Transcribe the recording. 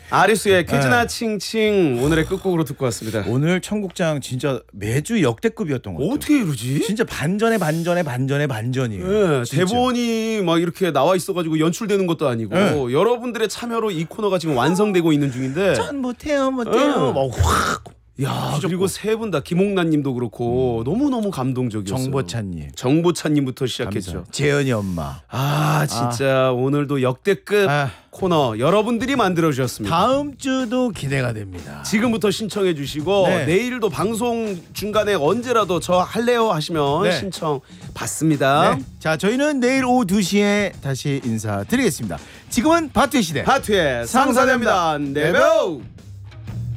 아리수의 퀴즈나 칭칭 오늘의 끝곡으로 듣고 왔습니다. 오늘 청국장 진짜 매주 역대급이었던 것 같아요. 어떻게 이러지? 진짜 반전의 반전이에요. 네, 진짜. 대본이 막 이렇게 나와 있어가지고 연출되는 것도 아니고 여러분들의 참여로 이 코너가 지금 완성되고 있는 중인데. 전 못해요. 확. 야, 그리고 세 분 다 김홍란님도 그렇고 너무 감동적이었어요. 정보찬님부터 시작했죠. 감사합니다. 재현이 엄마. 진짜 오늘도 역대급 코너 여러분들이 만들어 주셨습니다. 다음 주도 기대가 됩니다. 지금부터 신청해 주시고 내일도 방송 중간에 언제라도 저 할래요 하시면 신청 받습니다. 자, 저희는 내일 오후 2시에 다시 인사드리겠습니다. 지금은 바투의 시대. 바투의 상사됩니다. 네벼.